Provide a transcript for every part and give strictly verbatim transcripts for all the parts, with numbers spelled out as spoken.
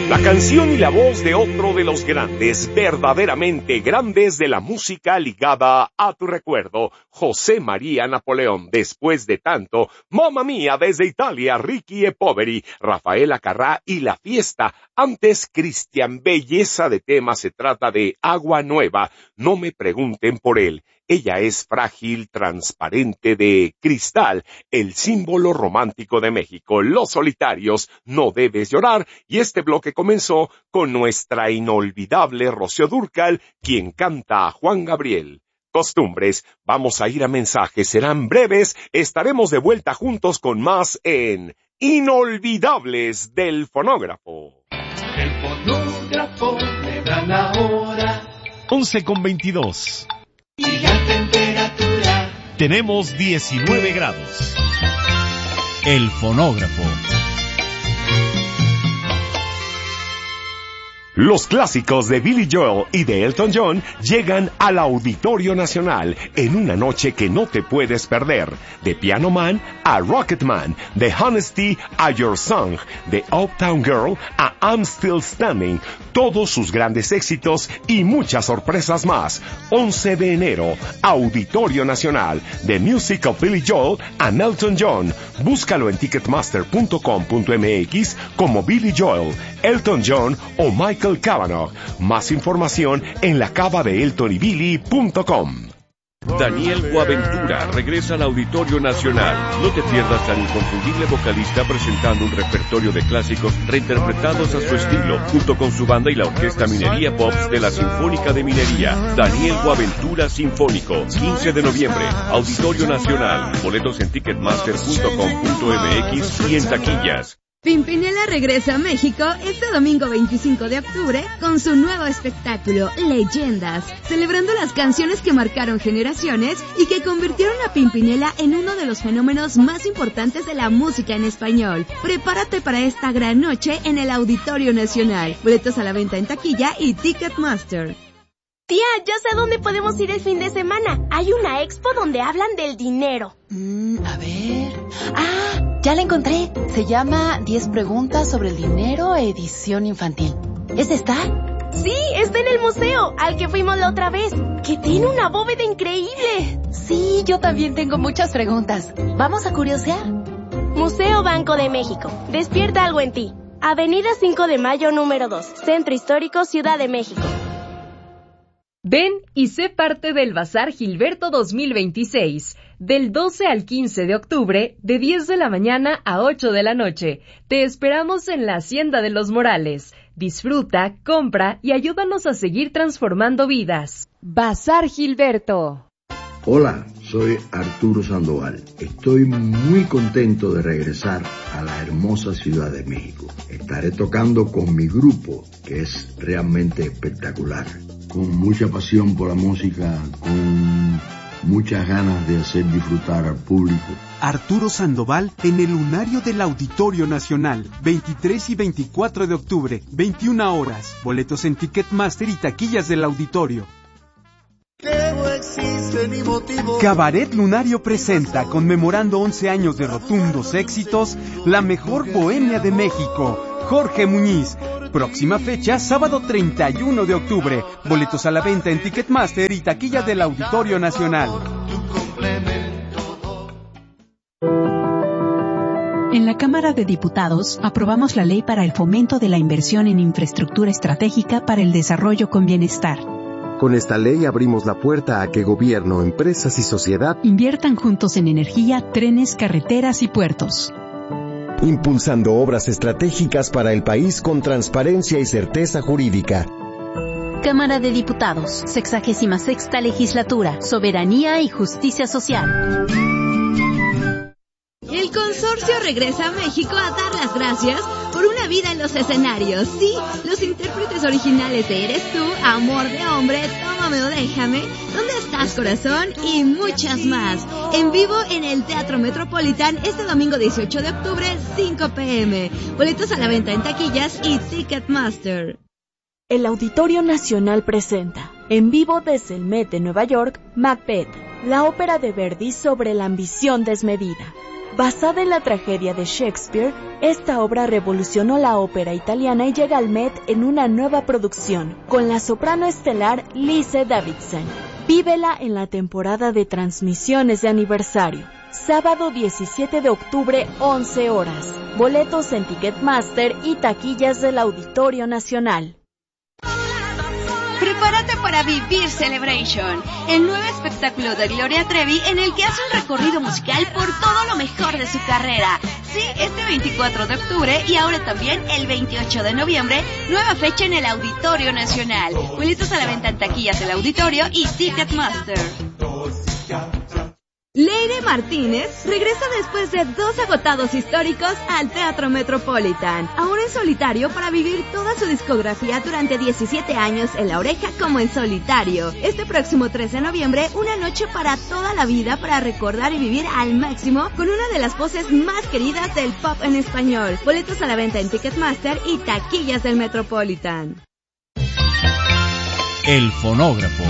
La canción y la voz de otro de los grandes, verdaderamente grandes de la música ligada a tu recuerdo, José María Napoleón. Después de tanto, Mamma Mía desde Italia, Ricky e Poveri, Rafaela Carrá y La Fiesta. Antes, Cristian, belleza de tema, se trata de Agua Nueva. No me pregunten por él. Ella es frágil, transparente, de cristal, el símbolo romántico de México. Los Solitarios, No Debes Llorar. Y este bloque comenzó con nuestra inolvidable Rocío Dúrcal, quien canta a Juan Gabriel. Costumbres, vamos a ir a mensajes, serán breves, estaremos de vuelta juntos con más en Inolvidables del Fonógrafo. El fonógrafo me da la hora. once con veintidós. Y la temperatura. Tenemos diecinueve grados. El fonógrafo. Los clásicos de Billy Joel y de Elton John llegan al Auditorio Nacional en una noche que no te puedes perder. De Piano Man a Rocket Man, de Honesty a Your Song, de Uptown Girl a I'm Still Standing, todos sus grandes éxitos y muchas sorpresas más. once de enero, Auditorio Nacional, The Music of Billy Joel and Elton John. Búscalo en ticketmaster punto com punto m x como Billy Joel, Elton John o Michael Cavanaugh. Más información en la cava de elton y billy punto com. Daniel Boaventura regresa al Auditorio Nacional. No te pierdas al inconfundible vocalista presentando un repertorio de clásicos reinterpretados a su estilo, junto con su banda y la Orquesta Minería Pops de la Sinfónica de Minería. Daniel Boaventura Sinfónico, quince de noviembre, Auditorio Nacional. Boletos en ticketmaster punto com punto m x y en taquillas. Pimpinela regresa a México este domingo veinticinco de octubre con su nuevo espectáculo, Leyendas, celebrando las canciones que marcaron generaciones y que convirtieron a Pimpinela en uno de los fenómenos más importantes de la música en español. Prepárate para esta gran noche en el Auditorio Nacional. Boletos a la venta en taquilla y Ticketmaster. Tía, ya sé a dónde podemos ir el fin de semana. Hay una expo donde hablan del dinero. Mm, a ver... ¡Ah! Ya la encontré. Se llama diez preguntas sobre el dinero, edición infantil. ¿Es esta? Sí, está en el museo, al que fuimos la otra vez, que tiene una bóveda increíble. Sí, yo también tengo muchas preguntas. ¿Vamos a curiosear? Museo Banco de México. Despierta algo en ti. Avenida cinco de mayo número dos, Centro Histórico, Ciudad de México. Ven y sé parte del Bazar Gilberto dos mil veintiséis, del doce al quince de octubre, de diez de la mañana a ocho de la noche. Te esperamos en la Hacienda de los Morales. Disfruta, compra y ayúdanos a seguir transformando vidas. Bazar Gilberto. Hola, soy Arturo Sandoval. Estoy muy contento de regresar a la hermosa Ciudad de México. Estaré tocando con mi grupo, que es realmente espectacular. Con mucha pasión por la música, con muchas ganas de hacer disfrutar al público. Arturo Sandoval en el Lunario del Auditorio Nacional, veintitrés y veinticuatro de octubre, veintiuna horas. Boletos en Ticketmaster y taquillas del auditorio. Cabaret Lunario presenta, conmemorando once años de rotundos éxitos, la mejor bohemia de México, Jorge Muñiz. Próxima fecha, sábado treinta y uno de octubre. Boletos a la venta en Ticketmaster y taquillas del Auditorio Nacional. En la Cámara de Diputados, aprobamos la Ley para el Fomento de la Inversión en Infraestructura Estratégica para el Desarrollo con Bienestar. Con esta ley abrimos la puerta a que gobierno, empresas y sociedad inviertan juntos en energía, trenes, carreteras y puertos. Impulsando obras estratégicas para el país con transparencia y certeza jurídica. Cámara de Diputados, sexagésima sexta legislatura, soberanía y justicia social. El consorcio regresa a México a dar las gracias por una vida en los escenarios. Sí, los intérpretes originales de Eres Tú, Amor de Hombre, Tómame o Déjame, ¿Dónde estás, corazón? Y muchas más. En vivo en el Teatro Metropolitan este domingo dieciocho de octubre, cinco pe eme. Boletos a la venta en taquillas y Ticketmaster. El Auditorio Nacional presenta, en vivo desde el Met de Nueva York, Macbeth, la ópera de Verdi sobre la ambición desmedida. Basada en la tragedia de Shakespeare, esta obra revolucionó la ópera italiana y llega al Met en una nueva producción, con la soprano estelar Lise Davidson. Vívela en la temporada de transmisiones de aniversario. Sábado diecisiete de octubre, once horas. Boletos en Ticketmaster y taquillas del Auditorio Nacional. Prepárate para vivir Celebration, el nuevo espectáculo de Gloria Trevi en el que hace un recorrido musical por todo lo mejor de su carrera. Sí, este veinticuatro de octubre y ahora también el veintiocho de noviembre, nueva fecha en el Auditorio Nacional. Boletos a la venta en taquillas del Auditorio y Ticketmaster. Leire Martínez regresa después de dos agotados históricos al Teatro Metropolitan, ahora en solitario para vivir toda su discografía durante diecisiete años en La Oreja como en solitario. Este próximo tres de noviembre, una noche para toda la vida para recordar y vivir al máximo con una de las voces más queridas del pop en español. Boletos a la venta en Ticketmaster y taquillas del Metropolitan. El fonógrafo.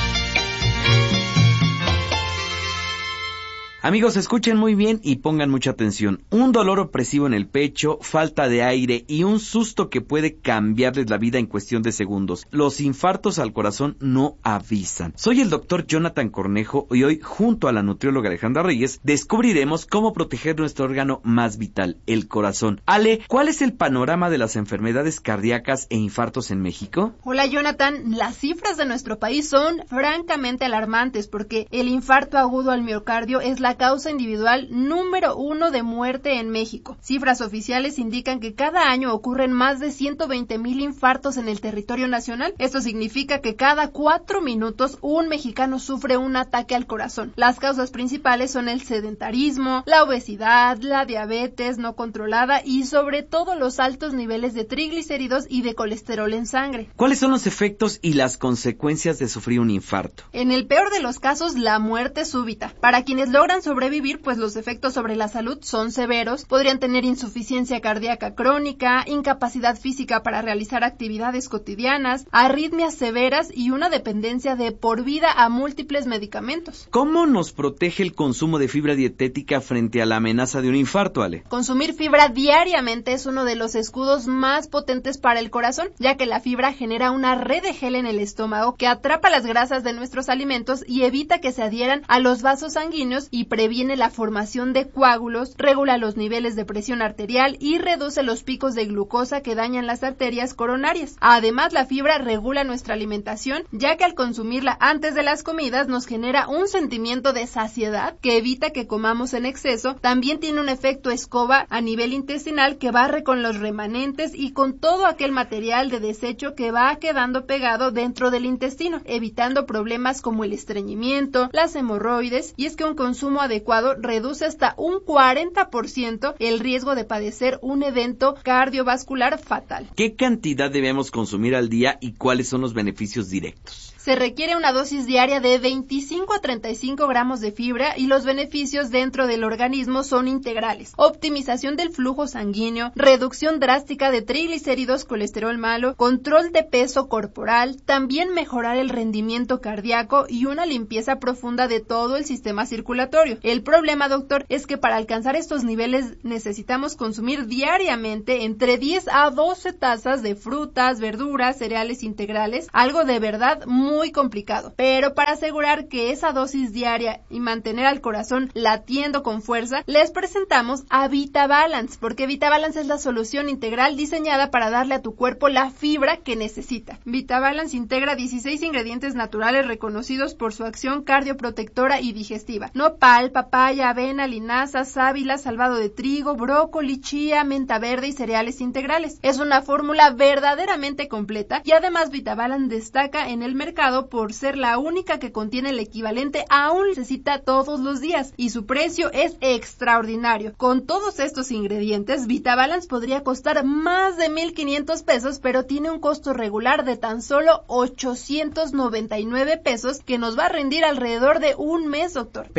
Amigos, escuchen muy bien y pongan mucha atención. Un dolor opresivo en el pecho, falta de aire y un susto que puede cambiarles la vida en cuestión de segundos. Los infartos al corazón no avisan. Soy el doctor Jonathan Cornejo y hoy, junto a la nutrióloga Alejandra Reyes, descubriremos cómo proteger nuestro órgano más vital, el corazón. Ale, ¿cuál es el panorama de las enfermedades cardíacas e infartos en México? Hola Jonathan, las cifras de nuestro país son francamente alarmantes porque el infarto agudo al miocardio es la causa individual número uno de muerte en México. Cifras oficiales indican que cada año ocurren más de ciento veinte mil infartos en el territorio nacional. Esto significa que cada cuatro minutos un mexicano sufre un ataque al corazón. Las causas principales son el sedentarismo, la obesidad, la diabetes no controlada y sobre todo los altos niveles de triglicéridos y de colesterol en sangre. ¿Cuáles son los efectos y las consecuencias de sufrir un infarto? En el peor de los casos, la muerte súbita. Para quienes logran sobrevivir, pues los efectos sobre la salud son severos. Podrían tener insuficiencia cardíaca crónica, incapacidad física para realizar actividades cotidianas, arritmias severas y una dependencia de por vida a múltiples medicamentos. ¿Cómo nos protege el consumo de fibra dietética frente a la amenaza de un infarto, Ale? Consumir fibra diariamente es uno de los escudos más potentes para el corazón, ya que la fibra genera una red de gel en el estómago que atrapa las grasas de nuestros alimentos y evita que se adhieran a los vasos sanguíneos y previene la formación de coágulos, regula los niveles de presión arterial y reduce los picos de glucosa que dañan las arterias coronarias. Además, la fibra regula nuestra alimentación, ya que al consumirla antes de las comidas nos genera un sentimiento de saciedad que evita que comamos en exceso. También tiene un efecto escoba a nivel intestinal que barre con los remanentes y con todo aquel material de desecho que va quedando pegado dentro del intestino, evitando problemas como el estreñimiento, las hemorroides, y es que un consumo adecuado reduce hasta un cuarenta por ciento el riesgo de padecer un evento cardiovascular fatal. ¿Qué cantidad debemos consumir al día y cuáles son los beneficios directos? Se requiere una dosis diaria de veinticinco a treinta y cinco gramos de fibra y los beneficios dentro del organismo son integrales. Optimización del flujo sanguíneo, reducción drástica de triglicéridos, colesterol malo, control de peso corporal, también mejorar el rendimiento cardíaco y una limpieza profunda de todo el sistema circulatorio. El problema, doctor, es que para alcanzar estos niveles necesitamos consumir diariamente entre diez a doce tazas de frutas, verduras, cereales integrales, algo de verdad muy muy complicado, pero para asegurar que esa dosis diaria y mantener al corazón latiendo con fuerza, les presentamos a VitaBalance, porque VitaBalance es la solución integral diseñada para darle a tu cuerpo la fibra que necesita. VitaBalance integra dieciséis ingredientes naturales reconocidos por su acción cardioprotectora y digestiva: nopal, papaya, avena, linaza, sábila, salvado de trigo, brócoli, chía, menta verde y cereales integrales. Es una fórmula verdaderamente completa y además VitaBalance destaca en el mercado por ser la única que contiene el equivalente a un necesita todos los días y su precio es extraordinario. Con todos estos ingredientes, VitaBalance podría costar más de mil quinientos pesos, pero tiene un costo regular de tan solo ochocientos noventa y nueve pesos que nos va a rendir alrededor de un mes, doctor. Pero ¿qué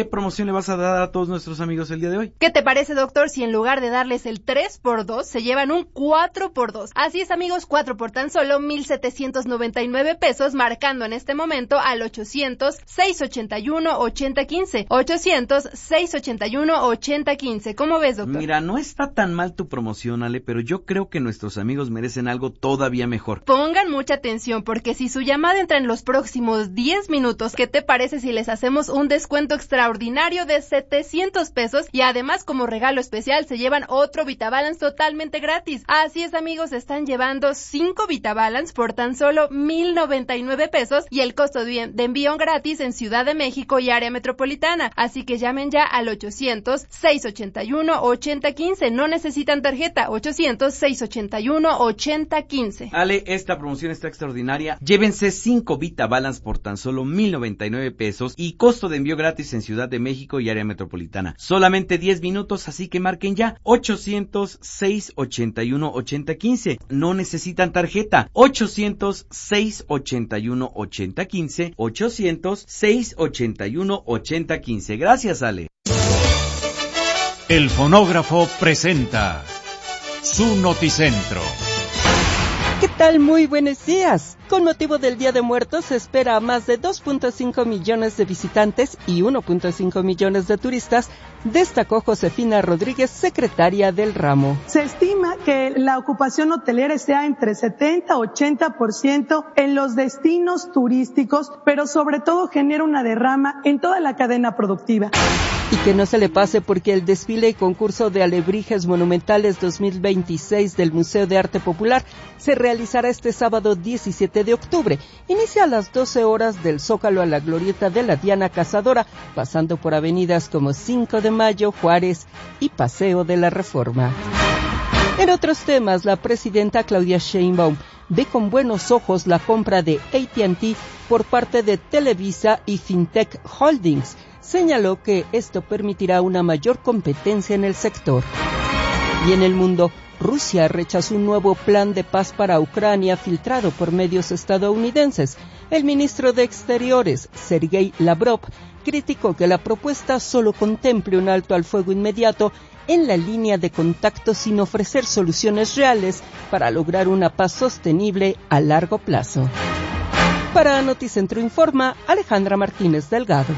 promoción le vas a dar a todos nuestros amigos el día de hoy? ¿Qué te parece, doctor, si en lugar de darles el tres por dos, se llevan un cuatro por dos? Así es, amigos, cuatro por tan solo mil setecientos noventa y nueve pesos, marcando en este momento al ochocientos, seiscientos ochenta y uno, ochenta quince. ochocientos, seiscientos ochenta y uno, ochenta quince. ¿Cómo ves, doctor? Mira, no está tan mal tu promoción, Ale, pero yo creo que nuestros amigos merecen algo todavía mejor. Pongan mucha atención, porque si su llamada entra en los próximos diez minutos, ¿qué te parece si les hacemos un descuento extraordinario de setecientos pesos? Y además, como regalo especial, se llevan otro VitaBalance totalmente gratis. Así es, amigos, están llevando cinco VitaBalance por tan solo mil noventa y nueve pesos y el costo de envío gratis en Ciudad de México y área metropolitana. Así que llamen ya al ochocientos, seiscientos ochenta y uno, ochenta quince. No necesitan tarjeta. ochocientos, seiscientos ochenta y uno, ochenta quince. Ale, esta promoción está extraordinaria. Llévense cinco VitaBalance por tan solo mil noventa y nueve pesos y costo de envío gratis en Ciudad de México y área metropolitana. Solamente diez minutos, así que marquen ya. ochocientos, seiscientos ochenta y uno, ochenta quince. No necesitan tarjeta. ochocientos, seiscientos ochenta y uno, ochenta quince. ochocientos, seiscientos ochenta y uno, ochenta quince. Gracias, Ale. El fonógrafo presenta su noticentro. ¿Qué tal? Muy buenos días. Con motivo del Día de Muertos se espera a más de dos punto cinco millones de visitantes y uno punto cinco millones de turistas, destacó Josefina Rodríguez, secretaria del ramo. Se estima que la ocupación hotelera sea entre setenta a ochenta por ciento en los destinos turísticos, pero sobre todo genera una derrama en toda la cadena productiva. Y que no se le pase porque el desfile y concurso de alebrijes monumentales dos mil veintiséis del Museo de Arte Popular se realizará este sábado diecisiete de octubre. Inicia a las doce horas del Zócalo a la glorieta de la Diana Cazadora, pasando por avenidas como cinco de mayo, Juárez y Paseo de la Reforma. En otros temas, la presidenta Claudia Sheinbaum ve con buenos ojos la compra de A T and T por parte de Televisa y Fintech Holdings. Señaló que esto permitirá una mayor competencia en el sector. Y en el mundo, Rusia rechazó un nuevo plan de paz para Ucrania filtrado por medios estadounidenses. El ministro de Exteriores, Sergei Lavrov, criticó que la propuesta solo contemple un alto al fuego inmediato en la línea de contacto sin ofrecer soluciones reales para lograr una paz sostenible a largo plazo. Para Noticentro Informa, Alejandra Martínez Delgado.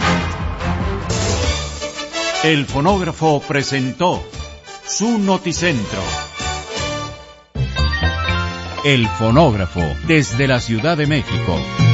El fonógrafo presentó su noticentro. El fonógrafo desde la Ciudad de México.